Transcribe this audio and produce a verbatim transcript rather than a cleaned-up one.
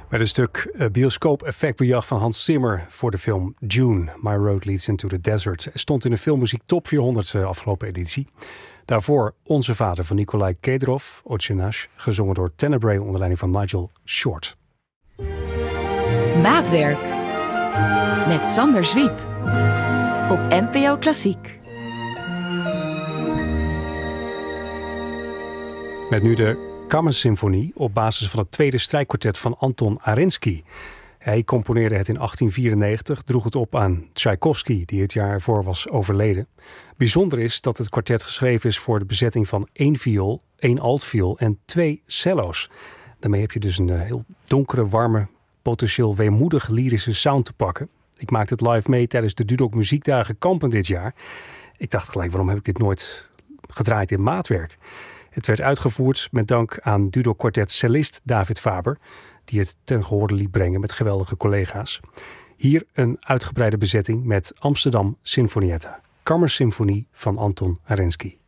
Met een stuk uh, bioscoop-effectbejag van Hans Zimmer voor de film Dune, My Road Leads into the Desert. Er stond in de filmmuziek top vierhonderd uh, afgelopen editie. Daarvoor Onze Vader van Nikolai Kedrov, Otjenash, gezongen door Tenebrae onder leiding van Nigel Short. Maatwerk met Sander Zwiep op N P O Klassiek. Met nu de Kammersymfonie op basis van het tweede strijkkwartet van Anton Arensky. Hij componeerde het in achttien vierennegentig, droeg het op aan Tchaikovsky, die het jaar ervoor was overleden. Bijzonder is dat het kwartet geschreven is voor de bezetting van één viool, één altviool en twee cello's. Daarmee heb je dus een heel donkere, warme, potentieel weemoedig lyrische sound te pakken. Ik maakte het live mee tijdens de Dudok Muziekdagen Kampen dit jaar. Ik dacht gelijk, waarom heb ik dit nooit gedraaid in maatwerk? Het werd uitgevoerd met dank aan Dudok Kwartet cellist David Faber, die het ten gehore liet brengen met geweldige collega's. Hier een uitgebreide bezetting met Amsterdam Sinfonietta, Kammersymfonie van Anton Arensky.